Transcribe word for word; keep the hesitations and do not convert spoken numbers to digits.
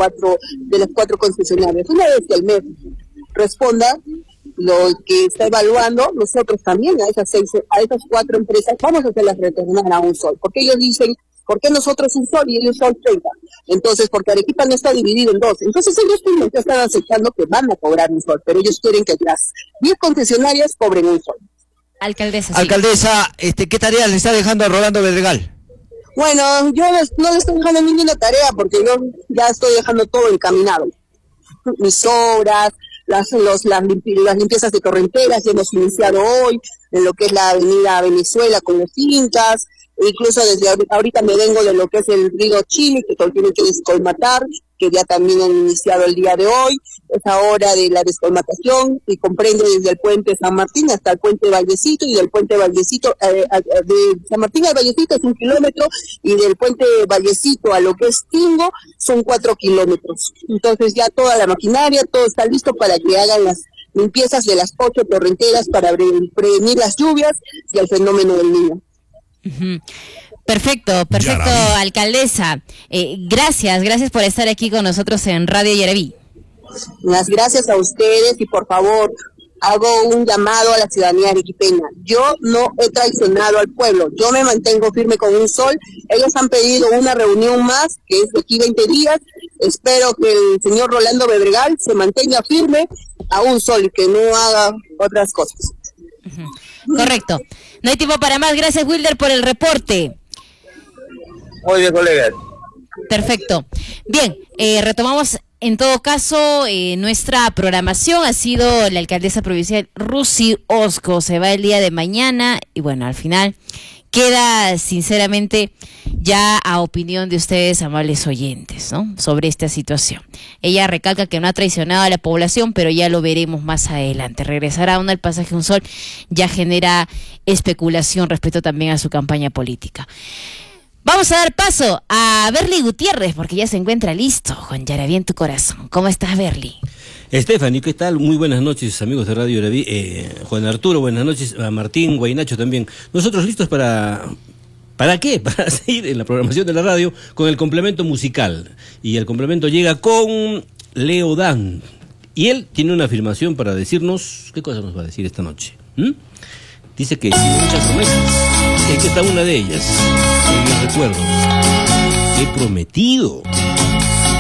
cuatro, de las cuatro concesionarias. Una vez que el M E F responda lo que está evaluando, nosotros también a esas seis, a esas cuatro empresas vamos a hacerlas retornar a un sol, porque ellos dicen, ¿por qué nosotros un sol y ellos sol treinta? Entonces, porque Arequipa no está dividido en dos, entonces ellos mismos ya están aceptando que van a cobrar un sol, pero ellos quieren que las diez concesionarias cobren un sol. Alcaldesa, sí. Alcaldesa, este, ¿qué tareas le está dejando a Rolando Bedregal? Bueno, yo no le estoy dejando ninguna tarea porque yo ya estoy dejando todo encaminado. Mis obras, las, los, las, limpi las limpiezas de torrenteras, ya hemos iniciado hoy, en lo que es la avenida Venezuela con los incas, incluso desde ahorita me vengo de lo que es el río Chile, que todo tiene que descolmatar, que ya también han iniciado el día de hoy, esa hora de la descolmatación, que comprende desde el puente San Martín hasta el puente Vallecito, y del puente Vallecito, eh, de San Martín al Vallecito es un kilómetro, y del puente Vallecito a lo que es Tingo son cuatro kilómetros. Entonces ya toda la maquinaria, todo está listo para que hagan las limpiezas de las ocho torrenteras para prevenir las lluvias y el fenómeno del Niño. Uh-huh. Perfecto, perfecto, Yaraví. Alcaldesa. Eh, gracias, gracias por estar aquí con nosotros en Radio Yaraví. Las gracias a ustedes y por favor, hago un llamado a la ciudadanía arequipeña. Yo no he traicionado al pueblo, yo me mantengo firme con un sol. Ellos han pedido una reunión más, que es de aquí veinte días. Espero que el señor Rolando Bedregal se mantenga firme a un sol y que no haga otras cosas. Uh-huh. Correcto. No hay tiempo para más. Gracias, Wilder, por el reporte. Muy bien, colegas. Perfecto. Bien, eh, retomamos en todo caso eh, nuestra programación. Ha sido la alcaldesa provincial Rusi Osco. Se va el día de mañana y bueno, al final queda sinceramente ya a opinión de ustedes, amables oyentes, ¿no?, sobre esta situación. Ella recalca que no ha traicionado a la población, pero ya lo veremos más adelante. Regresará aún al pasaje Un Sol, ya genera especulación respecto también a su campaña política. Vamos a dar paso a Berly Gutiérrez, porque ya se encuentra listo con Yaraví en tu corazón. ¿Cómo estás, Berly? Stephanie, ¿qué tal? Muy buenas noches, amigos de Radio Yaraví. Eh, Juan Arturo, buenas noches. A Martín, Guaynacho también. Nosotros listos para... ¿Para qué? Para seguir en la programación de la radio con el complemento musical. Y el complemento llega con Leo Dan. Y él tiene una afirmación para decirnos... ¿Qué cosa nos va a decir esta noche? ¿Mm? Dice que tiene muchas promesas. Y aquí está una de ellas. Que yo recuerdo. He prometido...